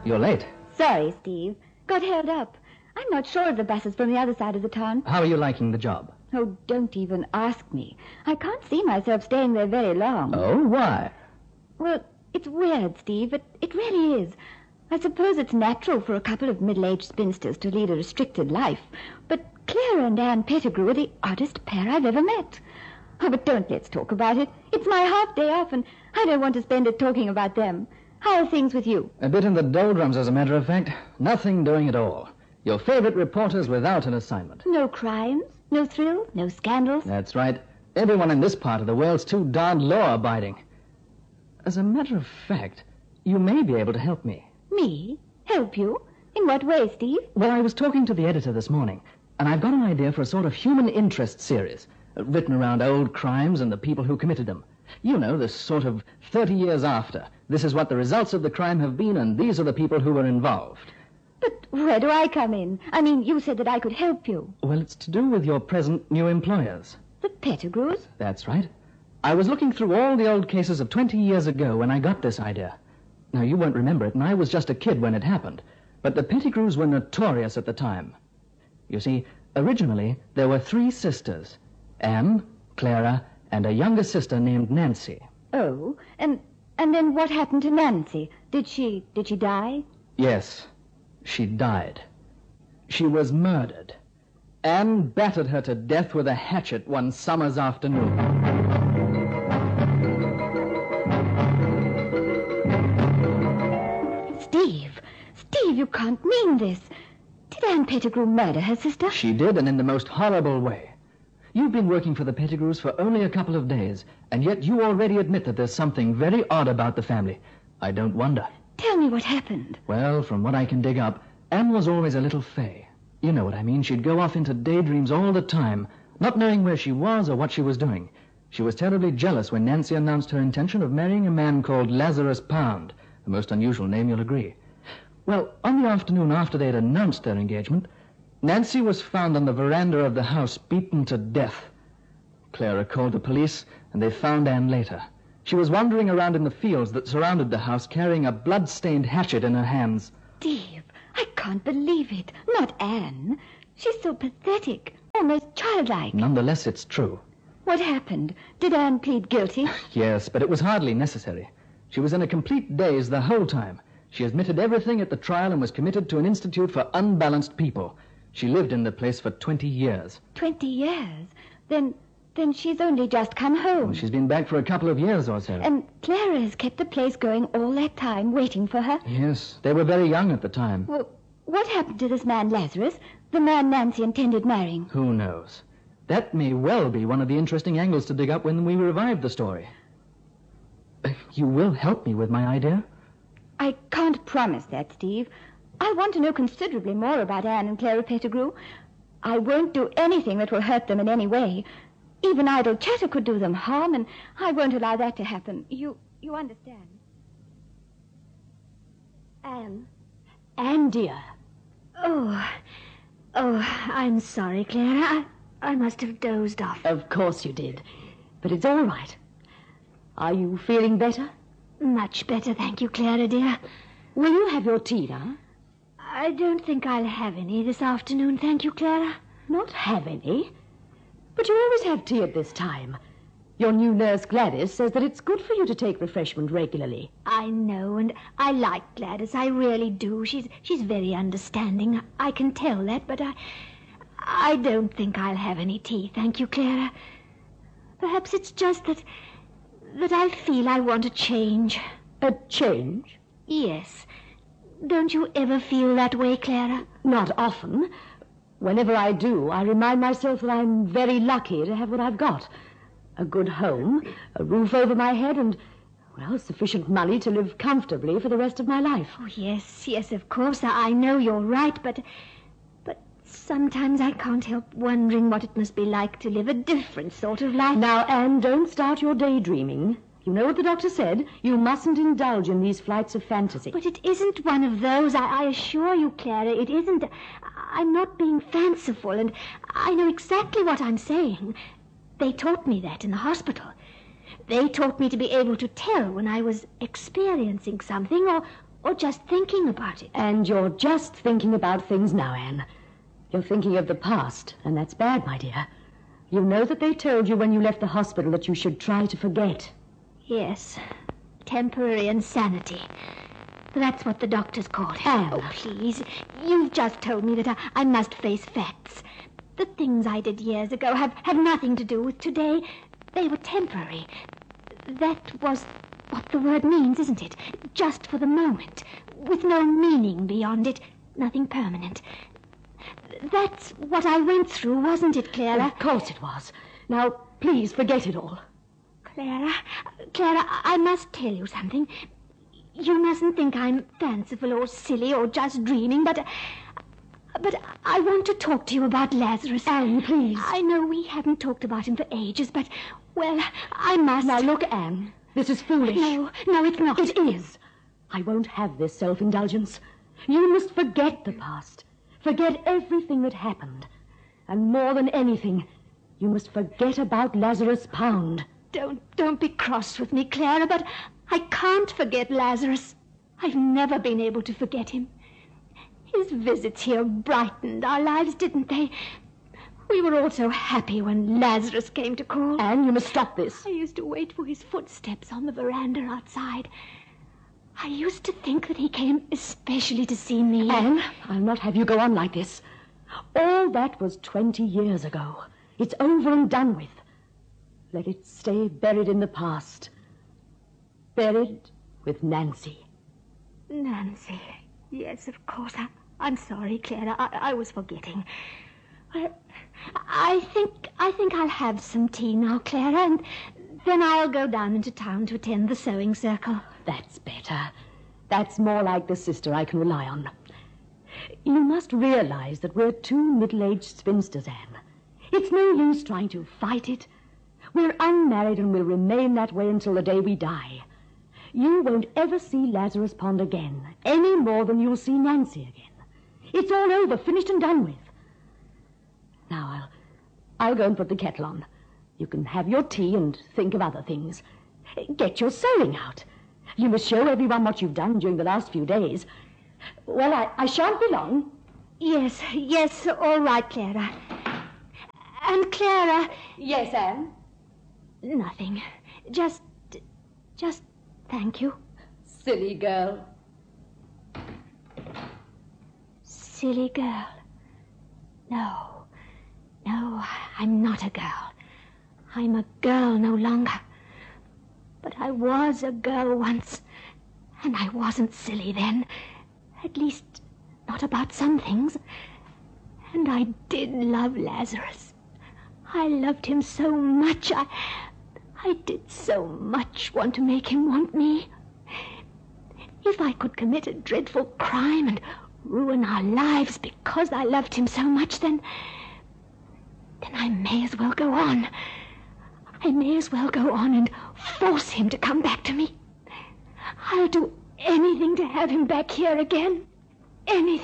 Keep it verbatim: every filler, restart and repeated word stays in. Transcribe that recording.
You're late. Sorry, Steve. Got held up. I'm not sure of the buses from the other side of the town. How are you liking the job? Oh, don't even ask me. I can't see myself staying there very long. Oh, why? Well, it's weird, Steve. It, it really is. I suppose it's natural for a couple of middle-aged spinsters to lead a restricted life. But Clara and Anne Pettigrew are the oddest pair I've ever met. Oh, but don't let's talk about it. It's my half day off, and I don't want to spend it talking about them. How are things with you? A bit in the doldrums, as a matter of fact. Nothing doing at all. Your favorite reporters without an assignment. No crimes, no thrills, no scandals. That's right. Everyone in this part of the world's too darned law-abiding. As a matter of fact, you may be able to help me. Me? Help you? In what way, Steve? Well, I was talking to the editor this morning, and I've got an idea for a sort of human interest series, uh, written around old crimes and the people who committed them. You know, this sort of thirty years after. This is what the results of the crime have been, and these are the people who were involved. But where do I come in? I mean, you said that I could help you. Well, it's to do with your present new employers. The Pettigrews? That's right. I was looking through all the old cases of twenty years ago when I got this idea. Now, you won't remember it, and I was just a kid when it happened. But the Pettigrews were notorious at the time. You see, originally, there were three sisters. Anne, Clara, and a younger sister named Nancy. Oh, and and then what happened to Nancy? Did she, did she die? Yes, she died. She was murdered. Anne battered her to death with a hatchet one summer's afternoon. Steve, Steve, you can't mean this. Did Anne Pettigrew murder her sister? She did, and in the most horrible way. You've been working for the Pettigrews for only a couple of days, and yet you already admit that there's something very odd about the family. I don't wonder. Tell me what happened. Well, from what I can dig up, Anne was always a little fey. You know what I mean. She'd go off into daydreams all the time, not knowing where she was or what she was doing. She was terribly jealous when Nancy announced her intention of marrying a man called Lazarus Pound, a most unusual name, you'll agree. Well, on the afternoon after they'd announced their engagement, Nancy was found on the veranda of the house, beaten to death. Clara called the police, and they found Anne later. She was wandering around in the fields that surrounded the house, carrying a blood-stained hatchet in her hands. Steve, I can't believe it. Not Anne. She's so pathetic, almost childlike. Nonetheless, it's true. What happened? Did Anne plead guilty? Yes, but it was hardly necessary. She was in a complete daze the whole time. She admitted everything at the trial and was committed to an institute for unbalanced people. She lived in the place for twenty years. Twenty years? Then then she's only just come home. Well, she's been back for a couple of years or so. And Clara has kept the place going all that time, waiting for her? Yes, they were very young at the time. Well, what happened to this man Lazarus, the man Nancy intended marrying? Who knows? That may well be one of the interesting angles to dig up when we revive the story. Uh, you will help me with my idea? I can't promise that, Steve. I want to know considerably more about Anne and Clara Pettigrew. I won't do anything that will hurt them in any way. Even idle chatter could do them harm, and I won't allow that to happen. You you understand? Anne. Anne, dear. Oh, oh, I'm sorry, Clara. I, I must have dozed off. Of course you did. But it's all right. Are you feeling better? Much better, thank you, Clara, dear. Will you have your tea now? I don't think I'll have any this afternoon, thank you, Clara. Not have any? But you always have tea at this time. Your new nurse, Gladys, says that it's good for you to take refreshment regularly. I know, and I like Gladys, I really do. She's she's very understanding. I can tell that, but I... I don't think I'll have any tea, thank you, Clara. Perhaps it's just that... that I feel I want a change. A change? Yes. Don't you ever feel that way, Clara? Not often. Whenever I do, I remind myself that I'm very lucky to have what I've got. A good home, a roof over my head, and, well, sufficient money to live comfortably for the rest of my life. Oh, yes, yes, of course. I know you're right, but... but sometimes I can't help wondering what it must be like to live a different sort of life. Now, Anne, don't start your daydreaming. You know what the doctor said? You mustn't indulge in these flights of fantasy. But it isn't one of those. I, I assure you, Clara, it isn't. I'm not being fanciful, and I know exactly what I'm saying. They taught me that in the hospital. They taught me to be able to tell when I was experiencing something or, or just thinking about it. And you're just thinking about things now, Anne. You're thinking of the past, and that's bad, my dear. You know that they told you when you left the hospital that you should try to forget. Yes, temporary insanity. That's what the doctors call it. Anne. Oh, please. You've just told me that I, I must face facts. The things I did years ago have, have nothing to do with today. They were temporary. That was what the word means, isn't it? Just for the moment, with no meaning beyond it, nothing permanent. That's what I went through, wasn't it, Clara? Of course it was. Now, please forget it all. Clara, Clara, I must tell you something. You mustn't think I'm fanciful or silly or just dreaming, but... But I want to talk to you about Lazarus. Anne, please. I know we haven't talked about him for ages, but, well, I must... Now, look, Anne, this is foolish. No, no, it's not. It is. I won't have this self-indulgence. You must forget the past. Forget everything that happened. And more than anything, you must forget about Lazarus Pound. Don't, don't be cross with me, Clara, but I can't forget Lazarus. I've never been able to forget him. His visits here brightened our lives, didn't they? We were all so happy when Lazarus came to call. Anne, you must stop this. I used to wait for his footsteps on the veranda outside. I used to think that he came especially to see me. Anne, I'll not have you go on like this. All that was twenty years ago. It's over and done with. Let it stay buried in the past. Buried with Nancy. Nancy. Yes, of course. I, I'm sorry, Clara. I, I was forgetting. I, I think I think I'll have some tea now, Clara, and then I'll go down into town to attend the sewing circle. That's better. That's more like the sister I can rely on. You must realize that we're two middle-aged spinsters, Anne. It's no use trying to fight it. We're unmarried and will remain that way until the day we die. You won't ever see Lazarus Pond again, any more than you'll see Nancy again. It's all over, finished and done with. Now, I'll, I'll go and put the kettle on. You can have your tea and think of other things. Get your sewing out. You must show everyone what you've done during the last few days. Well, I, I shan't be long. Yes, yes, all right, Clara. And Clara... Yes, Anne? Nothing. Just... just thank you. Silly girl. Silly girl. No. No, I'm not a girl. I'm a girl no longer. But I was a girl once, and I wasn't silly then. At least, not about some things. And I did love Lazarus. I loved him so much. I, I did so much want to make him want me. If I could commit a dreadful crime and ruin our lives because I loved him so much, then... then I may as well go on. I may as well go on and force him to come back to me. I'll do anything to have him back here again. Anything.